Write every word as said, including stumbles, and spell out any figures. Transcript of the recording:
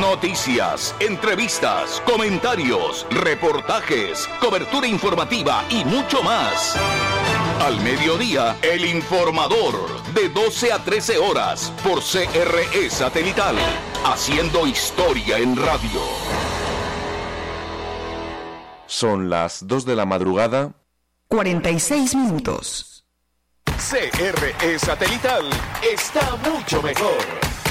Noticias, entrevistas, comentarios, reportajes, cobertura informativa y mucho más. Al mediodía, El Informador, de doce a trece horas, por C R E Satelital, haciendo historia en radio. Son las dos de la madrugada. cuarenta y seis minutos. C R E Satelital está mucho mejor.